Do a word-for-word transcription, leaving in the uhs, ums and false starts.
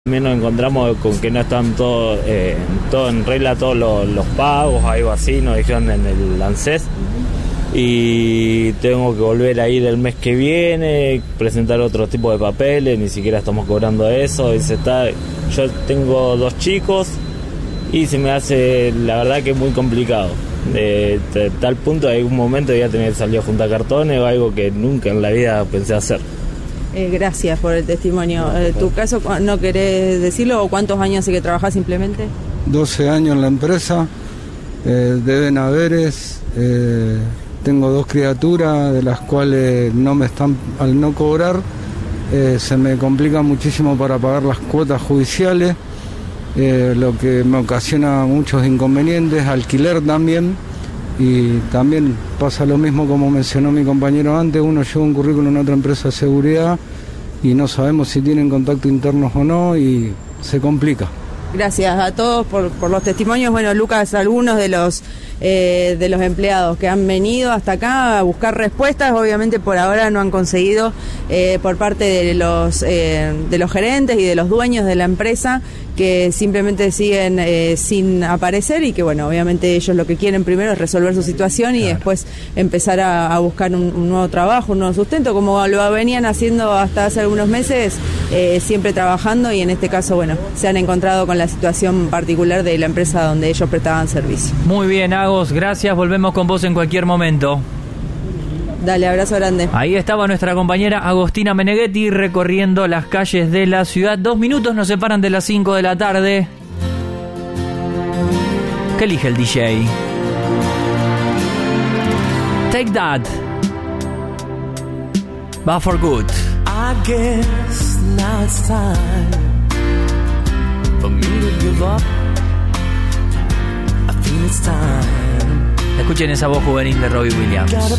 También nos encontramos con que no están todo, eh, todo en regla, todos los, los pagos, algo así, nos dijeron en el ANSES. Y tengo que volver a ir el mes que viene, presentar otro tipo de papeles, ni siquiera estamos cobrando eso. Y se está, yo tengo dos chicos y se me hace, la verdad que es muy complicado. De, de tal punto, hay un momento voy a tener que salir a juntar cartones o algo que nunca en la vida pensé hacer. Eh, gracias por el testimonio. Eh, ¿Tu caso no querés decirlo o cuántos años hace que trabajás simplemente? doce años en la empresa, eh, de Benaveres, eh, tengo dos criaturas de las cuales no me están, al no cobrar, eh, se me complica muchísimo para pagar las cuotas judiciales, eh, lo que me ocasiona muchos inconvenientes, alquiler también. Y también pasa lo mismo como mencionó mi compañero antes, uno lleva un currículum en otra empresa de seguridad y no sabemos si tienen contacto internos o no y se complica. Gracias a todos por, por los testimonios. Bueno, Lucas, algunos de los eh, de los empleados que han venido hasta acá a buscar respuestas, obviamente por ahora no han conseguido eh, por parte de los eh, de los gerentes y de los dueños de la empresa, que simplemente siguen eh, sin aparecer y que, bueno, obviamente ellos lo que quieren primero es resolver su situación y claro, después empezar a, a buscar un, un nuevo trabajo, un nuevo sustento, como lo venían haciendo hasta hace algunos meses, eh, siempre trabajando, y en este caso, bueno, se han encontrado con la situación particular de la empresa donde ellos prestaban servicio. Muy bien, Agos, gracias, volvemos con vos en cualquier momento. Dale, abrazo grande. Ahí estaba nuestra compañera Agostina Meneghetti recorriendo las calles de la ciudad. Dos minutos nos separan de las cinco de la tarde. ¿Qué elige el D J? Take That. But for good. I guess now it's time for me to give up. I feel it's time. Escuchen esa voz juvenil de Robbie Williams.